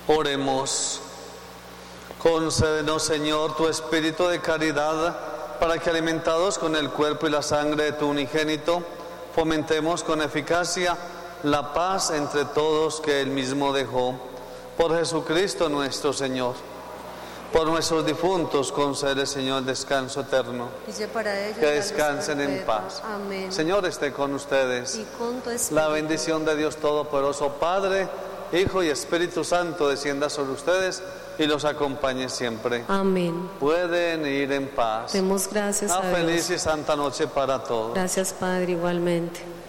Oremos. Concédenos, Señor, tu espíritu de caridad, para que, alimentados con el cuerpo y la sangre de tu unigénito, fomentemos con eficacia la paz entre todos que él mismo dejó. Por Jesucristo nuestro Señor. Por nuestros difuntos, concede, Señor, descanso eterno. Dice para ellos, que descansen en paz. Amén. Señor esté con ustedes. Y con tu espíritu. La bendición de Dios Todopoderoso, Padre, Hijo y Espíritu Santo, descienda sobre ustedes y los acompañe siempre. Amén. Pueden ir en paz. Demos gracias a Una Dios. feliz y santa noche para todos. Gracias, Padre, igualmente.